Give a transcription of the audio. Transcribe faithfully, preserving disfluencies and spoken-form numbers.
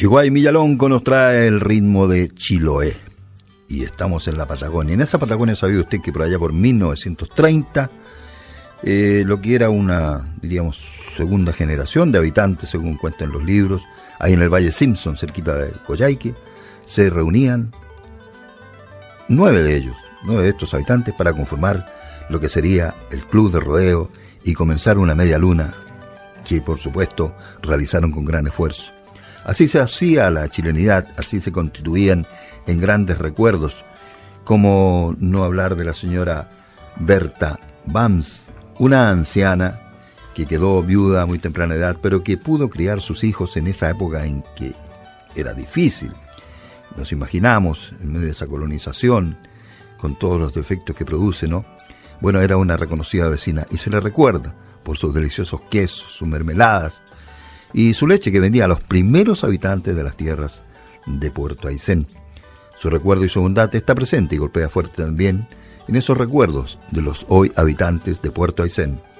Chihuahua Millalonco nos trae el ritmo de Chiloé. Y estamos en la Patagonia. En esa Patagonia sabía usted que por allá por mil novecientos treinta, eh, lo que era una, diríamos, segunda generación de habitantes, según cuentan los libros, ahí en el Valle Simpson, cerquita de Coyhaique, se reunían nueve de ellos, nueve de estos habitantes, para conformar lo que sería el Club de Rodeo y comenzar una media luna que, por supuesto, realizaron con gran esfuerzo. Así se hacía la chilenidad, así se constituían en grandes recuerdos, como no hablar de la señora Berta Bams, una anciana que quedó viuda a muy temprana edad, pero que pudo criar sus hijos en esa época en que era difícil. Nos imaginamos, en medio de esa colonización, con todos los defectos que produce, ¿no? Bueno, era una reconocida vecina y se le recuerda por sus deliciosos quesos, sus mermeladas y su leche que vendía a los primeros habitantes de las tierras de Puerto Aysén. Su recuerdo y su bondad está presente y golpea fuerte también en esos recuerdos de los hoy habitantes de Puerto Aysén.